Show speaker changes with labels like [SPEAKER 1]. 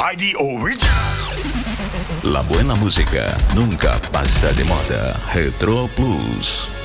[SPEAKER 1] by the original.
[SPEAKER 2] La buena música nunca pasa de moda. Retro Plus.